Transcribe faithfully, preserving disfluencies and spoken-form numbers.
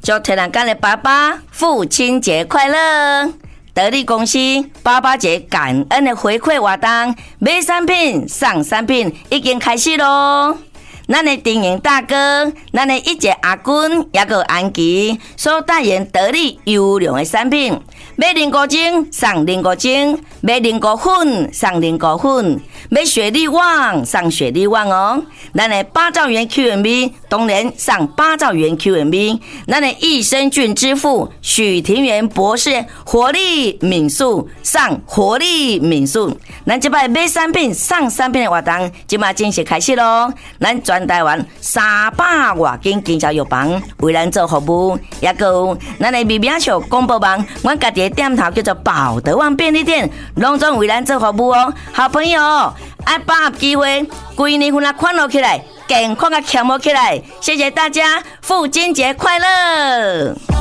祝台南干的爸爸父亲节快乐！得力公司爸爸节感恩的回馈活动，买产品送产品已经开始咯。咱的丁营大哥，咱的一姐阿君，也个安琪所代言得力优良的产品，买零古精送零古精，买零古粉送零古粉，买雪莉网送雪莉网哦。咱的八兆元 Q M B 当然送八兆元 Q M B， 咱的益生菌之父许庭元博士活力敏素送活力敏素。咱这摆买产品送产品的活动，即马正式开始咯。咱全台湾三百外间经销药房为咱做服务，也有咱的微名秀广播网，阮家己的店头叫做宝德旺便利店，拢总为咱做服务哦。好朋友，爱把握机会，规年份啊款落起来，健康啊强起来。谢谢大家，父亲节快乐！